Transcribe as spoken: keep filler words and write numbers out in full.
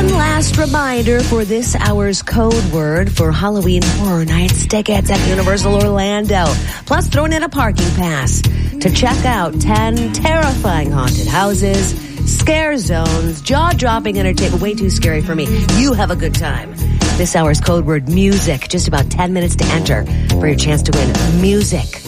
One last reminder for this hour's code word for Halloween Horror Nights tickets at Universal Orlando. Plus, thrown in a parking pass to check out ten terrifying haunted houses, scare zones, jaw-dropping entertainment. Way too scary for me. You have a good time. This hour's code word, music. Just about ten minutes to enter for your chance to win music.